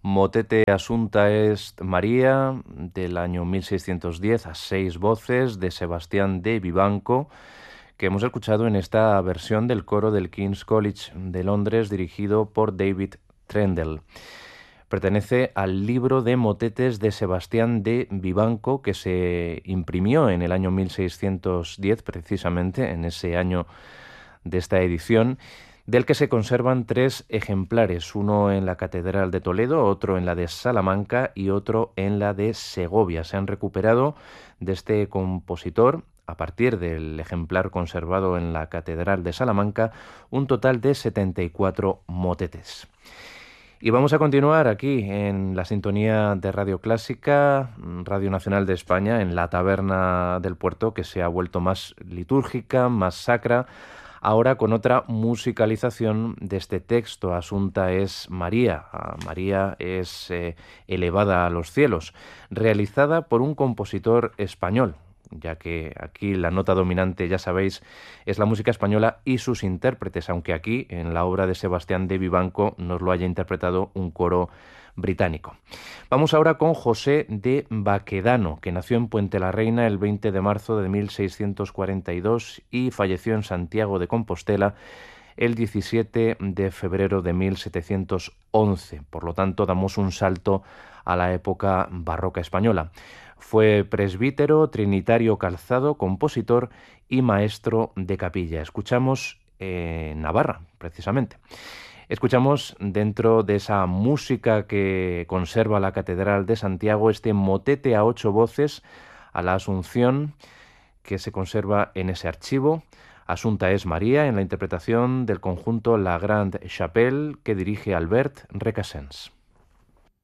Motete Asunta est María, del año 1610, a 6 voces, de Sebastián de Vivanco, que hemos escuchado en esta versión del coro del King's College de Londres, dirigido por David Trendle. Pertenece al libro de motetes de Sebastián de Vivanco, que se imprimió en el año 1610, precisamente en ese año de esta edición, del que se conservan 3 ejemplares, uno en la Catedral de Toledo, otro en la de Salamanca y otro en la de Segovia. Se han recuperado de este compositor, a partir del ejemplar conservado en la Catedral de Salamanca, un total de 74 motetes. Y vamos a continuar aquí en la sintonía de Radio Clásica, Radio Nacional de España, en la Taberna del Puerto, que se ha vuelto más litúrgica, más sacra, ahora con otra musicalización de este texto. Asunta es María. María es elevada a los cielos, realizada por un compositor español, ya que aquí la nota dominante, ya sabéis, es la música española y sus intérpretes, aunque aquí, en la obra de Sebastián de Vivanco, nos lo haya interpretado un coro británico. Vamos ahora con José de Baquedano, que nació en Puente la Reina el 20 de marzo de 1642 y falleció en Santiago de Compostela el 17 de febrero de 1711. Por lo tanto, damos un salto a la época barroca española. Fue presbítero, trinitario calzado, compositor y maestro de capilla. Escuchamos Navarra, precisamente. Escuchamos, dentro de esa música que conserva la Catedral de Santiago, este motete a 8 voces a la Asunción, que se conserva en ese archivo. Asunta es María, en la interpretación del conjunto La Grande Chapelle, que dirige Albert Recasens.